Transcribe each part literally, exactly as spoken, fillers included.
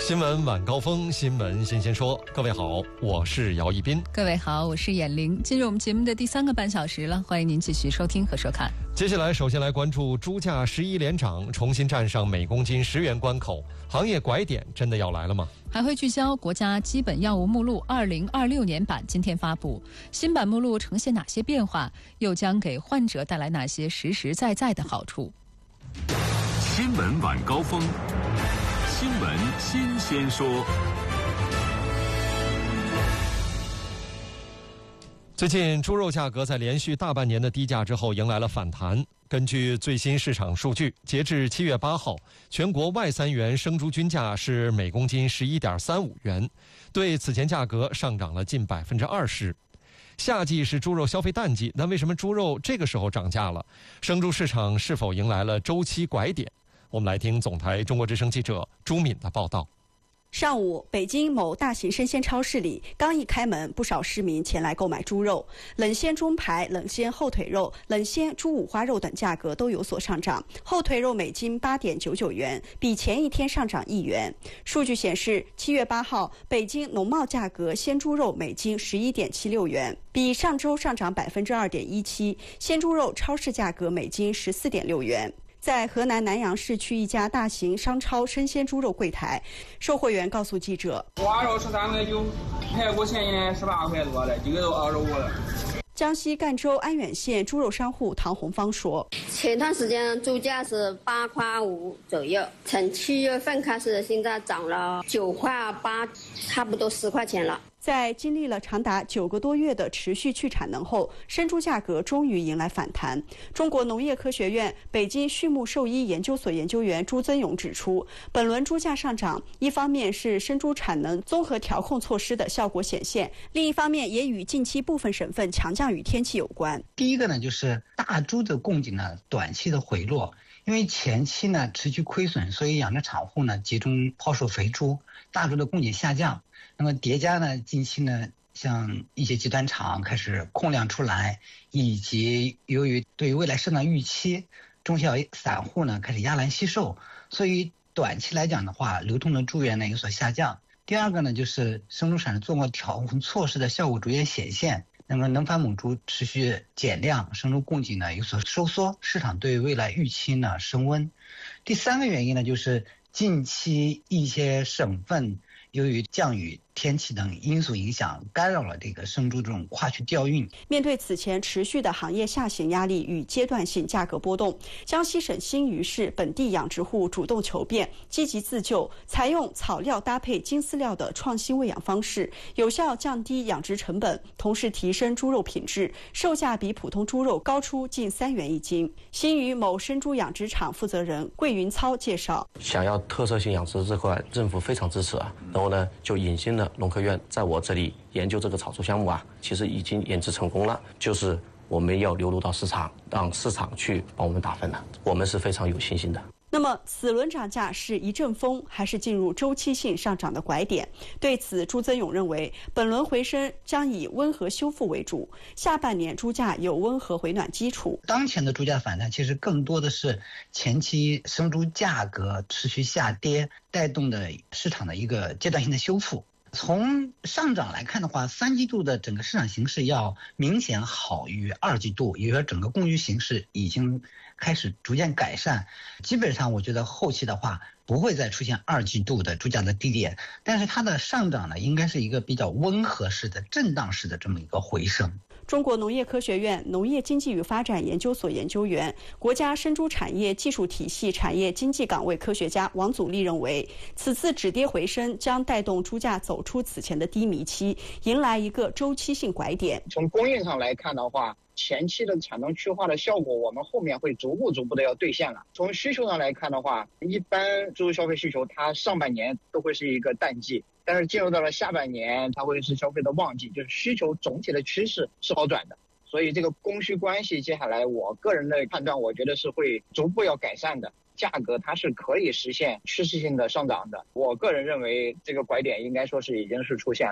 新闻晚高峰，新闻新鲜说。各位好，我是姚一斌。 各位好，我是闫玲。进入我们节目的第三个半小时了，欢迎您继续收听和收看。 接下来首先来关注猪价十一连涨，重新站上每公斤十元关口，行业拐点真的要来了吗？ 还会聚焦国家基本药物目录二零二六年版今天发布，新版目录呈现哪些变化，又将给患者带来哪些实实在在的好处？ 新闻晚高峰，新闻新鲜说。 最近猪肉价格在连续大半年的低价之后迎来了反弹。根据最新市场数据，截至七月八号，全国外三元生猪均价是每公斤十一点三五元，对此前价格上涨了近百分之二十。夏季是猪肉消费淡季，那为什么猪肉这个时候涨价了？生猪市场是否迎来了周期拐点？我们来听总台中国之声记者朱敏的报道。 上午，北京某大型生鲜超市里刚一开门，不少市民前来购买猪肉，冷鲜中排、冷鲜后腿肉、冷鲜猪五花肉等价格都有所上涨。后腿肉每斤八点九九元，比前一天上涨一元。数据显示，七月八号，北京农贸价格鲜猪肉每斤十一点七六元，比上周上涨百分之二点一七。鲜猪肉超市价格每斤十四点六元。在河南南阳市区一家大型商超生鲜猪肉柜台，售货员告诉记者：“ 蛙肉十三块九，排骨前一年十八块多的，这个都二十五了。” 江西赣州安远县猪肉商户唐红芳说：“ 前段时间猪价是八块五左右，从七月份开始，现在涨了九块八，差不多十块钱了。” 在经历了长达九个多月的持续去产能后，生猪价格终于迎来反弹。中国农业科学院北京畜牧兽医研究所研究员朱增勇指出，本轮猪价上涨，一方面是生猪产能综合调控措施的效果显现，另一方面也与近期部分省份强降雨天气有关。 第一个呢，就是大猪的供给呢短期的回落，因为前期呢持续亏损，所以养殖场户呢集中抛售肥猪，大猪的供给下降。那么叠加呢，近期呢，像一些集团厂开始控量出来，以及由于对未来市场预期，中小散户呢开始压栏惜售，所以短期来讲的话，流通的猪源呢有所下降。第二个呢，就是生猪产能综合调控措施的效果逐渐显现。那么能繁母猪持续减量，生猪供给呢有所收缩，市场对未来预期呢升温。第三个原因呢，就是近期一些省份由于降雨天气等因素影响，干扰了这个生猪这种跨区调运。 面对此前持续的行业下行压力与阶段性价格波动，江西省新余市本地养殖户主动求变，积极自救，采用草料搭配精饲料的创新喂养方式，有效降低养殖成本，同时提升猪肉品质，售价比普通猪肉高出近三元一斤。新余某生猪养殖场负责人桂云操介绍： 想要特色性养殖这块，政府非常支持啊，然后呢就引进了农科院在我这里研究这个草猪项目啊，其实已经研制成功了，就是我们要流入到市场，让市场去帮我们打分了，我们是非常有信心的。 那么此轮涨价是一阵风，还是进入周期性上涨的拐点？对此，朱增勇认为，本轮回升将以温和修复为主，下半年猪价有温和回暖基础。 当前的猪价反弹其实更多的是前期生猪价格持续下跌带动的市场的一个阶段性的修复。从上涨来看的话，三季度的整个市场形势要明显好于二季度，也就是说整个供需形势已经开始逐渐改善。基本上我觉得后期的话不会再出现二季度的猪价的低点，但是它的上涨呢，应该是一个比较温和式的震荡式的这么一个回升。 中国农业科学院农业经济与发展研究所研究员、国家生猪产业技术体系产业经济岗位科学家王祖立认为，此次止跌回升将带动猪价走出此前的低迷期，迎来一个周期性拐点。 从供应上来看的话，前期的产能去化的效果，我们后面会逐步逐步的要兑现了。从需求上来看的话，一般猪肉消费需求它上半年都会是一个淡季，但是进入到了下半年，它会是消费的旺季，就是需求总体的趋势是好转的。所以这个供需关系，接下来我个人的判断，我觉得是会逐步要改善的。价格它是可以实现趋势性的上涨的。我个人认为这个拐点应该说是已经是出现的。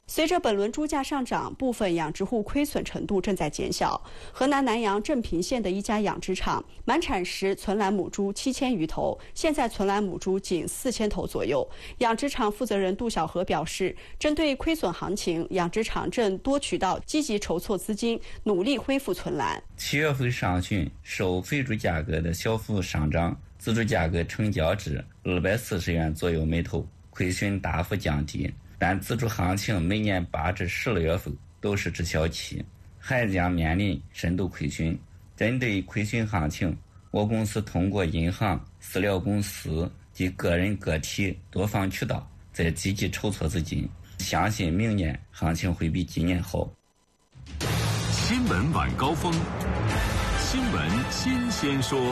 随着本轮猪价上涨，部分养殖户亏损程度正在减小。河南南阳镇平县的一家养殖场，满产时存栏母猪七千余头，现在存栏母猪仅四千头左右。养殖场负责人杜小河表示，针对亏损行情，养殖场正多渠道积极筹措资金，努力恢复存栏。 七月份上旬，受肥猪价格的小幅上涨，自主价格成交至二百四十元左右每头，亏损大幅降低。但自主行情每年八至十二月份都是滞销期，还将面临深度亏损。针对亏损行情，我公司通过银行、饲料公司及个人个体多方渠道在积极筹措资金，相信明年行情会比今年好。 新闻晚高峰，新闻新鲜说。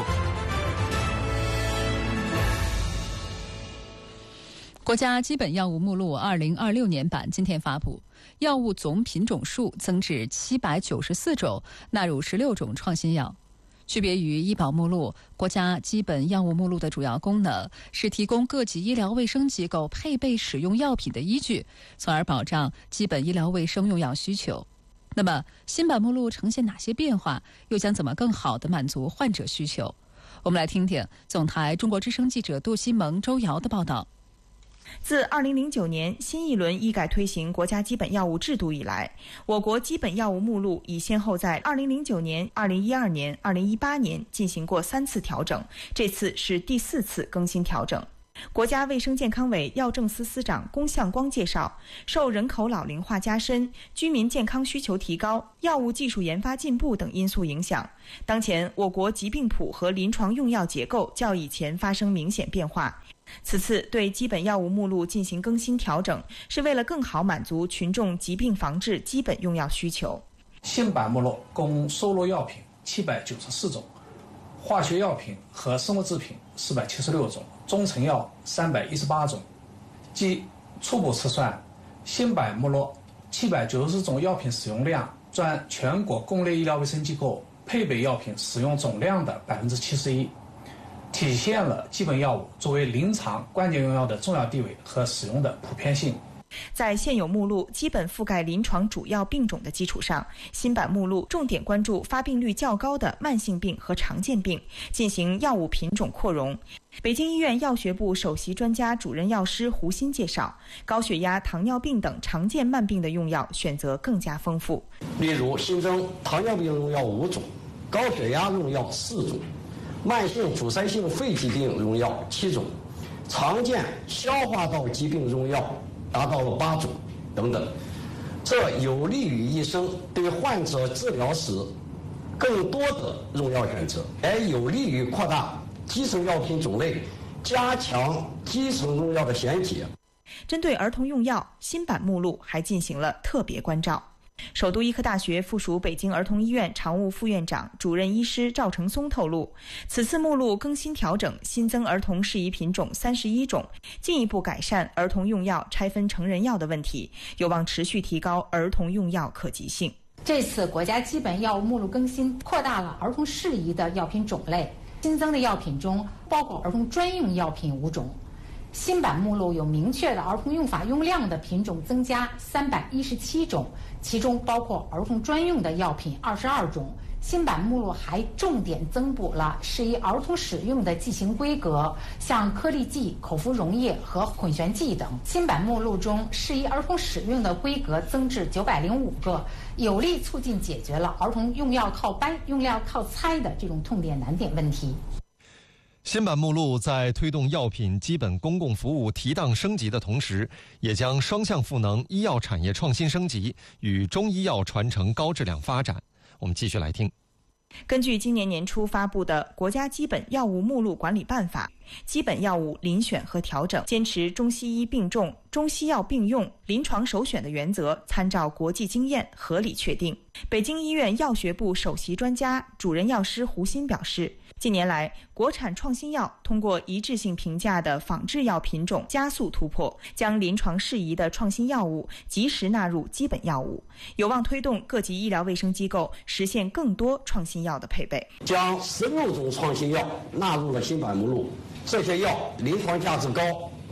国家基本药物目录二零二六年版今天发布，药物总品种数增至七百九十四种，纳入十六种创新药。区别于医保目录，国家基本药物目录的主要功能是提供各级医疗卫生机构配备使用药品的依据，从而保障基本医疗卫生用药需求。那么，新版目录呈现哪些变化，又将怎么更好地满足患者需求？我们来听听总台中国之声记者杜西蒙、周瑶的报道。 自二零零九年新一轮医改推行国家基本药物制度以来，我国基本药物目录已先后在二零零九年、二零一二年、二零一八年进行过三次调整，这次是第四次更新调整。国家卫生健康委药政司司长龚向光介绍，受人口老龄化加深、居民健康需求提高、药物技术研发进步等因素影响，当前我国疾病谱和临床用药结构较以前发生明显变化。此次对基本药物目录进行更新调整，是为了更好满足群众疾病防治基本用药需求。 新版目录共收录药品七百九十四种，化学药品和生物制品四百七十六种，中成药三百一十八种。即初步测算，新版目录七百九十种药品使用量占全国公立医疗卫生机构配备药品使用总量的百分之七十一。体现了基本药物作为临床关键用药的重要地位和使用的普遍性。 在现有目录基本覆盖临床主要病种的基础上，新版目录重点关注发病率较高的慢性病和常见病，进行药物品种扩容。北京医院药学部首席专家主任药师胡鑫介绍，高血压、糖尿病等常见慢病的用药选择更加丰富。 例如新增糖尿病用药五种，高血压用药四种，慢性阻塞性肺疾病用药七种，常见消化道疾病用药达到了八种等等。这有利于医生对患者治疗时更多的用药选择，也有利于扩大基层药品种类，加强基层用药的衔接。 针对儿童用药，新版目录还进行了特别关照。首都医科大学附属北京儿童医院常务副院长、主任医师赵成松透露，此次目录更新调整，新增儿童适宜品种三十一种，进一步改善儿童用药拆分成人药的问题，有望持续提高儿童用药可及性。 这次国家基本药物目录更新，扩大了儿童适宜的药品种类，新增的药品中包括儿童专用药品五种。新版目录有明确的儿童用法用量的品种增加三百一十七种，其中包括儿童专用的药品二十二种。新版目录还重点增补了适宜儿童使用的剂型规格，像颗粒剂、口服溶液和混悬剂等。新版目录中适宜儿童使用的规格增至九百零五个，有力促进解决了儿童用药靠掰、用药靠猜的这种痛点难点问题。 新版目录在推动药品基本公共服务提档升级的同时，也将双向赋能医药产业创新升级与中医药传承高质量发展。我们继续来听。 根据今年年初发布的《国家基本药物目录管理办法》，基本药物遴选和调整坚持中西医并重、中西药并用、临床首选的原则，参照国际经验合理确定。北京医院药学部首席专家、主任药师胡鑫表示，近年来，国产创新药通过一致性评价的仿制药品种加速突破，将临床适宜的创新药物及时纳入基本药物，有望推动各级医疗卫生机构实现更多创新药的配备。 将十六种创新药纳入了新版目录，这些药临床价值高，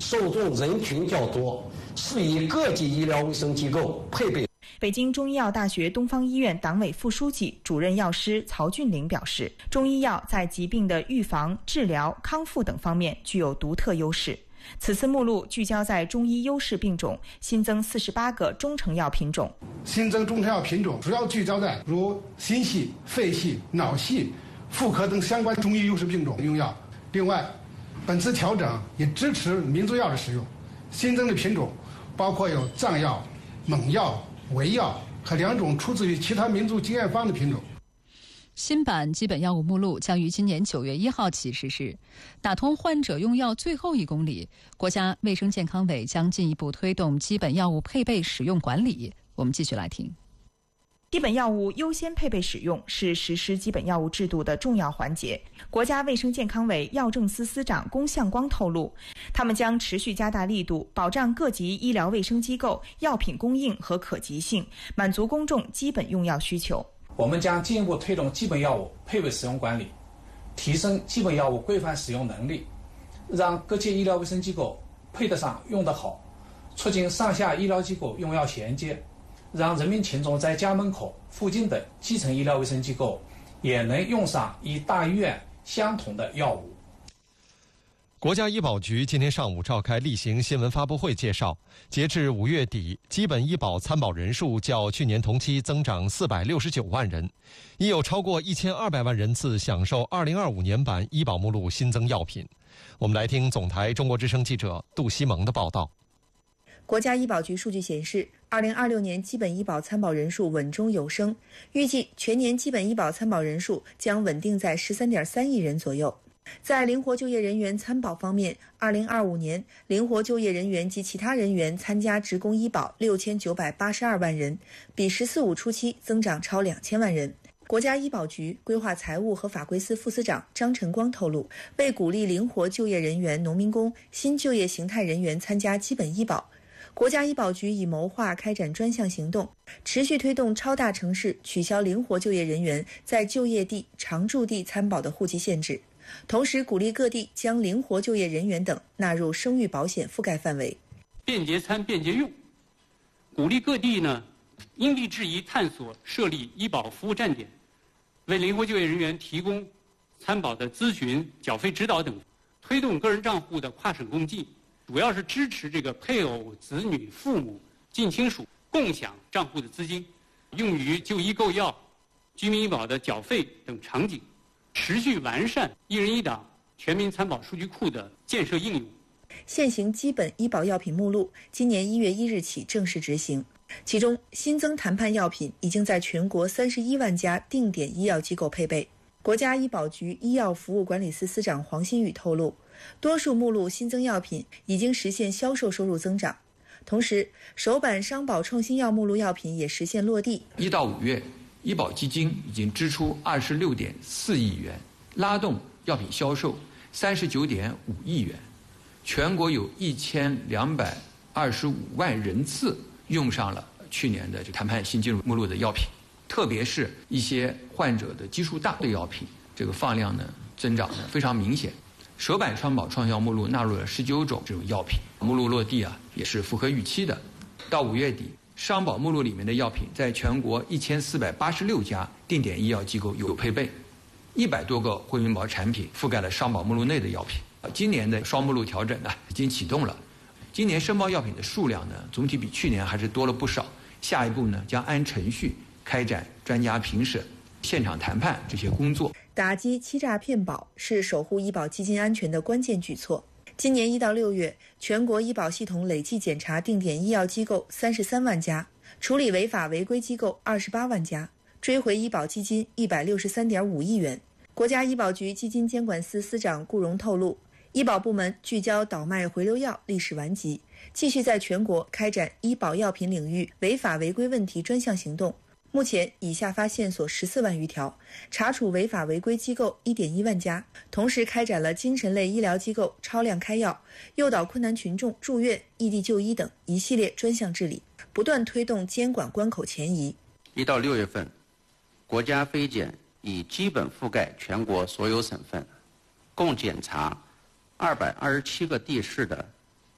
受众人群较多，适宜各级医疗卫生机构配备。 北京中医药大学东方医院党委副书记、主任药师曹俊玲表示，中医药在疾病的预防、治疗、康复等方面具有独特优势。此次目录聚焦在中医优势病种，新增四十八个中成药品种。 新增中成药品种主要聚焦在如心系、肺系、脑系、妇科等相关中医优势病种用药。另外，本次调整也支持民族药的使用。新增的品种包括有藏药、蒙药、维药和两种出自于其他民族经验方的品种。 新版基本药物目录将于今年九月一号起实施，打通患者用药最后一公里。国家卫生健康委将进一步推动基本药物配备使用管理。我们继续来听。 基本药物优先配备使用是实施基本药物制度的重要环节。国家卫生健康委药政司司长龚向光透露，他们将持续加大力度，保障各级医疗卫生机构药品供应和可及性，满足公众基本用药需求。 我们将进一步推动基本药物配备使用管理，提升基本药物规范使用能力，让各级医疗卫生机构配得上用得好，促进上下医疗机构用药衔接，让人民群众在家门口附近的基层医疗卫生机构也能用上与大医院相同的药物。 国家医保局今天上午召开例行新闻发布会，介绍，截至五月底，基本医保参保人数较去年同期增长四百六十九万人，已有超过一千二百万人次享受二零二五年版医保目录新增药品。我们来听总台中国之声记者杜西蒙的报道。 国家医保局数据显示，二零二六年基本医保参保人数稳中有升，预计全年基本医保参保人数将稳定在十三点三亿人左右。在灵活就业人员参保方面，二零二五年灵活就业人员及其他人员参加职工医保六千九百八十二万人，比“十四五”初期增长超两千万人。国家医保局规划财务和法规司副司长张晨光透露，为鼓励灵活就业人员、农民工、新就业形态人员参加基本医保，国家医保局已谋划开展专项行动，持续推动超大城市取消灵活就业人员在就业地、常住地参保的户籍限制，同时鼓励各地将灵活就业人员等纳入生育保险覆盖范围。 便捷参便捷用，鼓励各地呢因地制宜探索设立医保服务站点，为灵活就业人员提供参保的咨询、缴费指导等，推动个人账户的跨省共济，主要是支持这个配偶、子女、父母、近亲属共享账户的资金，用于就医购药、居民医保的缴费等场景，持续完善一人一档全民参保数据库的建设应用。 现行基本医保药品目录今年一月一日起正式执行，其中新增谈判药品已经在全国三十一万家定点医药机构配备。国家医保局医药服务管理司司长黄新宇透露，多数目录新增药品已经实现销售收入增长，同时首版商保创新药目录药品也实现落地。 一到五月，医保基金已经支出二十六点四亿元，拉动药品销售三十九点五亿元。全国有一千两百二十五万人次用上了去年的这谈判新进入目录的药品，特别是一些患者的基数大的药品，这个放量呢增长呢非常明显。首版商保创新药目录纳入了十九种这种药品，目录落地啊也是符合预期的。到五月底，商保目录里面的药品在全国一千四百八十六家定点医药机构有配备，一百多个惠民保产品覆盖了商保目录内的药品。今年的双目录调整呢已经启动了，今年申报药品的数量呢总体比去年还是多了不少。下一步呢将按程序开展专家评审、现场谈判这些工作。 打击欺诈骗保是守护医保基金安全的关键举措。今年一到六月，全国医保系统累计检查定点医药机构三十三万家，处理违法违规机构二十八万家，追回医保基金一百六十三点五亿元。国家医保局基金监管司司长顾荣透露，医保部门聚焦倒卖回流药历史顽疾，继续在全国开展医保药品领域违法违规问题专项行动。目前已下发线索十四万余条，查处违法违规机构一点一万家，同时开展了精神类医疗机构超量开药、诱导困难群众住院、异地就医等一系列专项治理，不断推动监管关口前移。 一到六月份，国家非检已基本覆盖全国所有省份，共检查二百二十七个地市的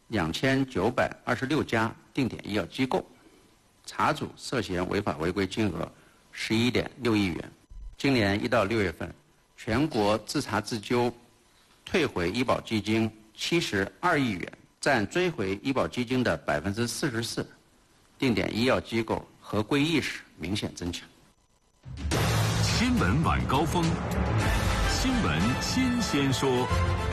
两千九百二十六家定点医药机构，查处涉嫌违法违规金额十一点六亿元。今年一到六月份，全国自查自纠退回医保基金七十二亿元，占追回医保基金的百分之四十四。定点医药机构合规意识明显增强。 新闻晚高峰，新闻新鲜说。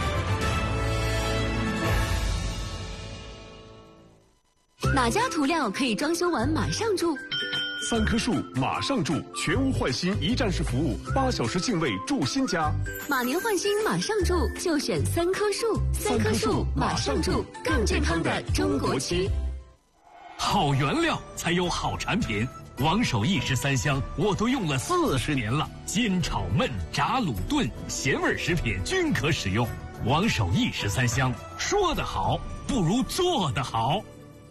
哪家涂料可以装修完马上住？ 三棵树马上住，全屋换新一站式服务，八小时净位住新家。 马年换新马上住，就选三棵树。三棵树马上住，更健康的中国区。 好原料才有好产品。王守义十三香我都用了四十年了，煎炒焖炸卤炖咸味食品均可使用。王守义十三香，说得好不如做得好。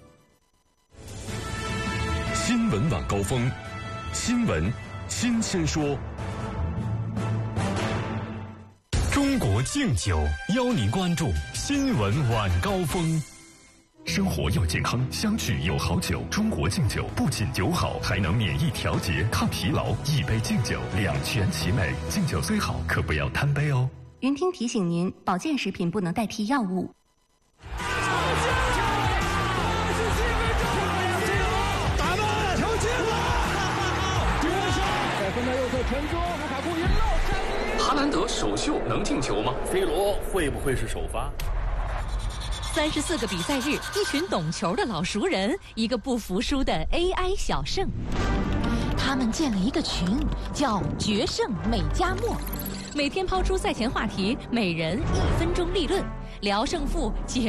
新闻晚高峰，新闻新鲜说。中国敬酒邀您关注新闻晚高峰。生活要健康，相聚有好酒。中国敬酒不仅酒好，还能免疫调节、抗疲劳。一杯敬酒，两全其美。敬酒虽好，可不要贪杯哦。 云听提醒您，保健食品不能代替药物。 哈兰德首秀能进球吗 ？C 罗会不会是首发？ 三十四个比赛日，一群懂球的老熟人，一个不服输的 A I 小胜。他们建了一个群，叫“决胜美加墨”，每天抛出赛前话题，每人一分钟立论，聊胜负解。